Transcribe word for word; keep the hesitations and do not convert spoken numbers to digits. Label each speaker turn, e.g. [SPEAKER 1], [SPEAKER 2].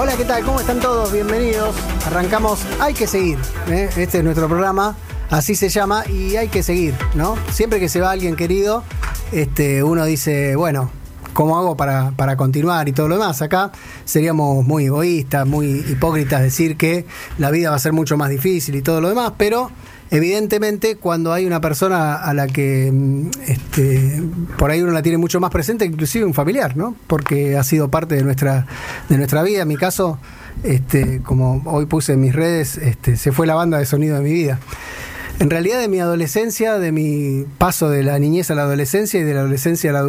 [SPEAKER 1] Hola, ¿qué tal? ¿Cómo están todos? Bienvenidos. Arrancamos Hay que seguir, ¿eh? Este es nuestro programa, así se llama, y hay que seguir, ¿no? Siempre que se va alguien querido, este, uno dice, bueno, ¿cómo hago para, para continuar y todo lo demás? Acá seríamos muy egoístas, muy hipócritas decir que la vida va a ser mucho más difícil y todo lo demás, pero evidentemente cuando hay una persona a la que este, por ahí uno la tiene mucho más presente, inclusive un familiar, ¿no? Porque ha sido parte de nuestra, de nuestra vida. En mi caso, este, como hoy puse en mis redes, este, se fue la banda de sonido de mi vida. En realidad, de mi adolescencia, de mi paso de la niñez a la adolescencia y de la adolescencia a la adultez,